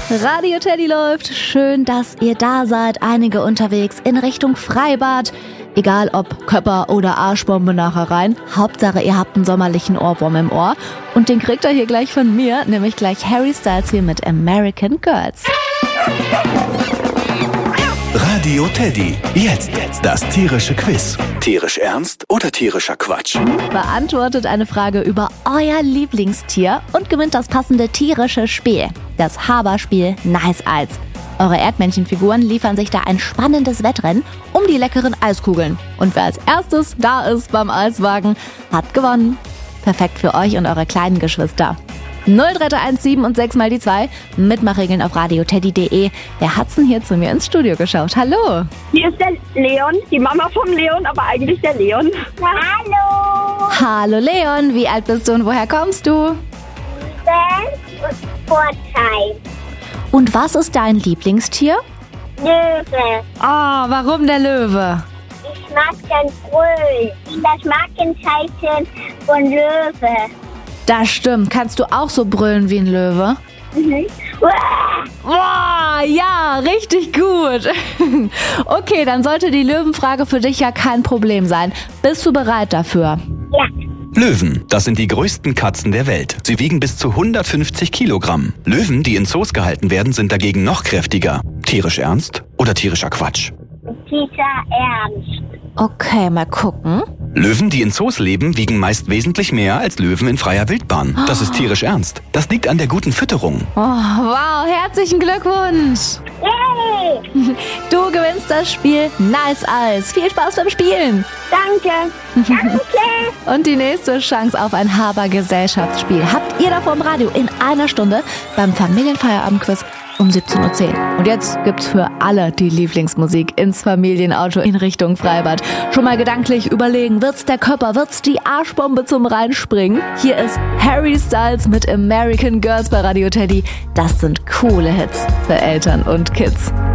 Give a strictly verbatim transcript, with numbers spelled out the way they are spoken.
Radio Teddy läuft. Schön, dass ihr da seid. Einige unterwegs in Richtung Freibad. Egal ob Köpper oder Arschbombe nachher rein. Hauptsache, ihr habt einen sommerlichen Ohrwurm im Ohr. Und den kriegt ihr hier gleich von mir, nämlich gleich Harry Styles hier mit American Girls. Radio Teddy. Jetzt das tierische Quiz. Tierisch ernst oder tierischer Quatsch? Beantwortet eine Frage über euer Lieblingstier und gewinnt das passende tierische Spiel. Das Haberspiel Nice Eis. Eure Erdmännchenfiguren liefern sich da ein spannendes Wettrennen um die leckeren Eiskugeln. Und wer als erstes da ist beim Eiswagen, hat gewonnen. Perfekt für euch und eure kleinen Geschwister. null drei drei eins sieben und sechs mal die zwei. Mitmachregeln auf radioteddy punkt de. Wer hat's denn hier zu mir ins Studio geschaut? Hallo. Hier ist der Leon, die Mama vom Leon, aber eigentlich der Leon. Hallo. Hallo Leon, wie alt bist du und woher kommst du? Bell und Vorteil. Und was ist dein Lieblingstier? Löwe. Oh, warum der Löwe? Ich mag den Brüll. Das Markenzeichen von Löwe. Das stimmt. Kannst du auch so brüllen wie ein Löwe? Mhm. Wow, ja, richtig gut. Okay, dann sollte die Löwenfrage für dich ja kein Problem sein. Bist du bereit dafür? Ja. Löwen, das sind die größten Katzen der Welt. Sie wiegen bis zu hundertfünfzig Kilogramm. Löwen, die in Zoos gehalten werden, sind dagegen noch kräftiger. Tierisch ernst oder tierischer Quatsch? Dieser Ernst. Okay, mal gucken. Löwen, die in Zoos leben, wiegen meist wesentlich mehr als Löwen in freier Wildbahn. Das ist tierisch ernst. Das liegt an der guten Fütterung. Oh, wow, herzlichen Glückwunsch. Yay! Du gewinnst das Spiel Nice Eis. Viel Spaß beim Spielen. Danke. Danke. Und die nächste Chance auf ein Haber-Gesellschaftsspiel habt ihr da vor dem Radio in einer Stunde beim Familienfeierabendquiz um siebzehn Uhr zehn. Und jetzt gibt's für alle die Lieblingsmusik ins Familienauto in Richtung Freibad. Schon mal gedanklich überlegen, wird's der Körper, wird's die Arschbombe zum Reinspringen? Hier ist Harry Styles mit American Girls bei Radio Teddy. Das sind coole Hits für Eltern und Kids.